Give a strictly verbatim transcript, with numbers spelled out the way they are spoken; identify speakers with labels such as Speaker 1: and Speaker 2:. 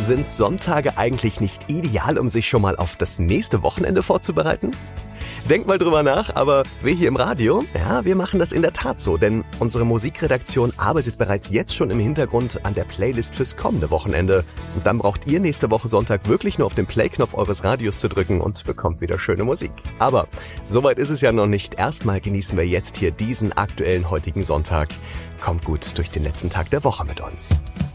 Speaker 1: Sind Sonntage eigentlich nicht ideal, um sich schon mal auf das nächste Wochenende vorzubereiten? Denkt mal drüber nach, aber wir hier im Radio, ja, wir machen das in der Tat so, denn unsere Musikredaktion arbeitet bereits jetzt schon im Hintergrund an der Playlist fürs kommende Wochenende. Und dann braucht ihr nächste Woche Sonntag wirklich nur auf den Play-Knopf eures Radios zu drücken und bekommt wieder schöne Musik. Aber soweit ist es ja noch nicht. Erstmal genießen wir jetzt hier diesen aktuellen heutigen Sonntag. Kommt gut durch den letzten Tag der Woche mit uns.